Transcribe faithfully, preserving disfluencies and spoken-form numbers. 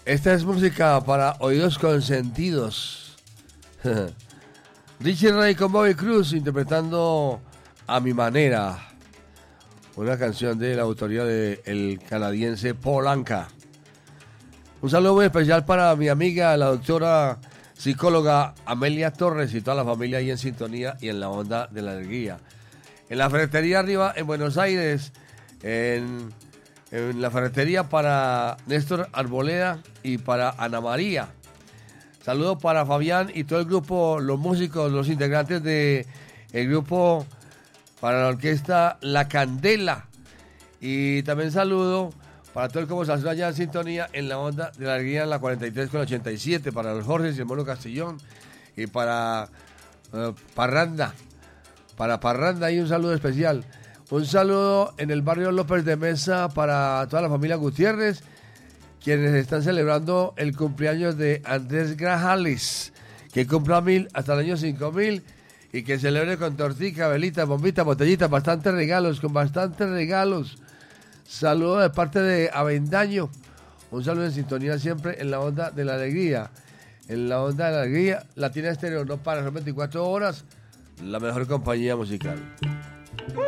Esta es música para oídos consentidos. Richie Ray con Bobby Cruz interpretando A Mi Manera, una canción de la autoría del canadiense Paul Anka. Un saludo muy especial para mi amiga, la doctora psicóloga Amelia Torres y toda la familia ahí en sintonía y en la onda de la alegría. En la ferretería arriba en Buenos Aires, en, en la ferretería para Néstor Arboleda y para Ana María. Saludos para Fabián y todo el grupo, los músicos, los integrantes del grupo para la orquesta La Candela. Y también saludo para todo el conversación allá en sintonía en la onda de la alegría en la cuarenta y tres con ochenta y siete, para los Jorge y el Mono Castellón y para uh, Parranda. Para Parranda hay un saludo especial. Un saludo en el barrio López de Mesa para toda la familia Gutiérrez, quienes están celebrando el cumpleaños de Andrés Grajales, que cumpla mil hasta el año cinco mil y que celebre con tortica, velita, bombita, botellita, bastantes regalos, con bastantes regalos. Saludo de parte de Avendaño. Un saludo en sintonía siempre en la onda de la alegría. En la onda de la alegría, Latina Estéreo no para, son veinticuatro horas, la mejor compañía musical.